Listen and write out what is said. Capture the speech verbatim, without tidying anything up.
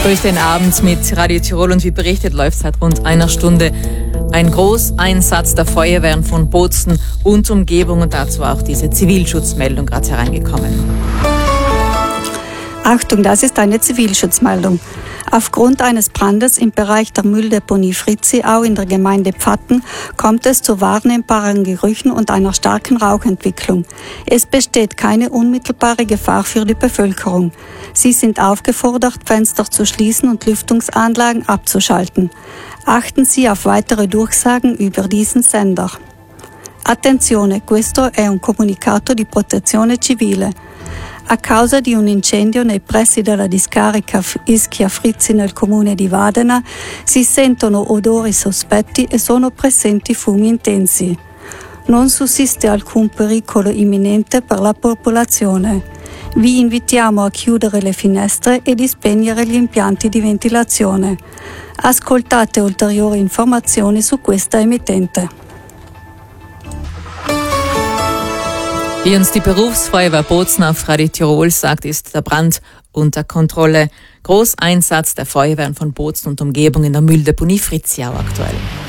Durch den Abend mit Radio Tirol und wie berichtet läuft seit rund einer Stunde ein Großeinsatz der Feuerwehren von Bozen und Umgebung und dazu auch diese Zivilschutzmeldung gerade hereingekommen. Achtung, das ist eine Zivilschutzmeldung. Aufgrund eines Brandes im Bereich der Mülldeponie Fritziau in der Gemeinde Pfatten kommt es zu wahrnehmbaren Gerüchen und einer starken Rauchentwicklung. Es besteht keine unmittelbare Gefahr für die Bevölkerung. Sie sind aufgefordert, Fenster zu schließen und Lüftungsanlagen abzuschalten. Achten Sie auf weitere Durchsagen über diesen Sender. Attenzione, questo è un comunicato di protezione civile. A causa di un incendio nei pressi della discarica Ischia Frizzi nel comune di Vadena si sentono odori sospetti e sono presenti fumi intensi. Non sussiste alcun pericolo imminente per la popolazione. Vi invitiamo a chiudere le finestre e di spegnere gli impianti di ventilazione. Ascoltate ulteriori informazioni su questa emittente. Wie uns die Berufsfeuerwehr Bozen auf Radio Tirol sagt, ist der Brand unter Kontrolle. Großeinsatz der Feuerwehren von Bozen und Umgebung in der Mülldeponie Fritziau aktuell.